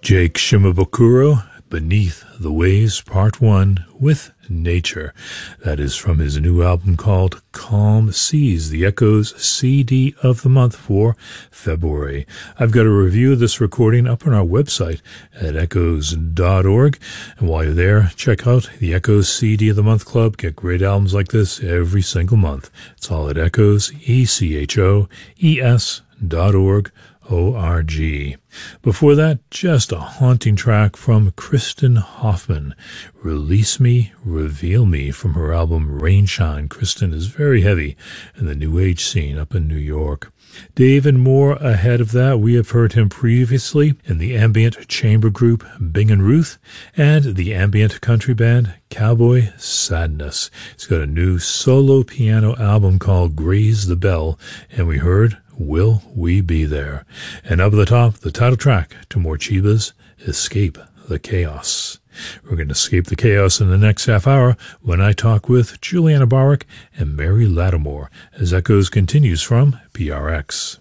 Jake Shimabukuro, Beneath the Waves, Part 1, with Nature. That is from his new album called Calm Seas, the Echoes CD of the month for February. I've got a review of this recording up on our website at echoes.org. And while you're there, check out the Echoes CD of the Month Club. Get great albums like this every single month. It's all at echoes, ECHOES.org. O-R-G. Before that, just a haunting track from Kristen Hoffman, Release Me, Reveal Me, from her album Rainshine. Kristen is very heavy in the New Age scene up in New York. David Moore ahead of that. We have heard him previously in the ambient chamber group Bing and Ruth and the ambient country band Cowboy Sadness. He's got a new solo piano album called Graze the Bell, and we heard Will We Be There? And up at the top, the title track to Morcheeba's Escape the Chaos. We're going to escape the chaos in the next half hour when I talk with Juliana Barwick and Mary Lattimore as Echoes continues from PRX.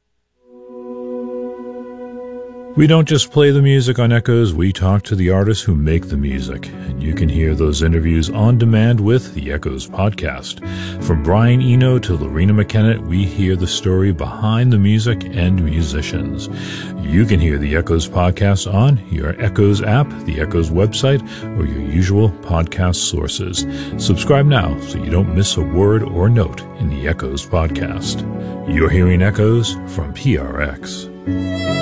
We don't just play the music on Echoes, we talk to the artists who make the music, and you can hear those interviews on demand with the Echoes podcast. From Brian Eno to Lorena McKenna, we hear the story behind the music and musicians. You can hear the Echoes podcast on your Echoes app, the Echoes website, or your usual podcast sources. Subscribe now so you don't miss a word or note in the Echoes podcast. You're hearing Echoes from PRX.